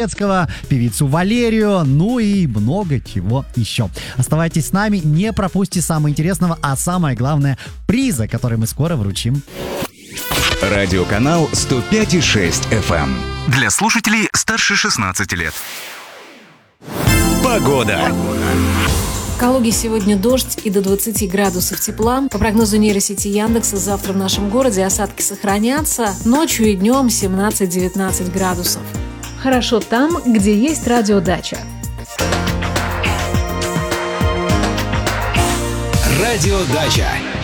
Дворецкого, певицу Валерию, ну и много чего еще. Оставайтесь с нами, не пропустите самого интересного, а самое главное — приза, который мы скоро вручим. Радиоканал 105,6 FM. Для слушателей старше 16 лет. Погода. В Калуге сегодня дождь и до 20 градусов тепла. По прогнозу нейросети Яндекса, завтра в нашем городе осадки сохранятся. Ночью и днем 17-19 градусов. Хорошо там, где есть радиодача. Радиодача.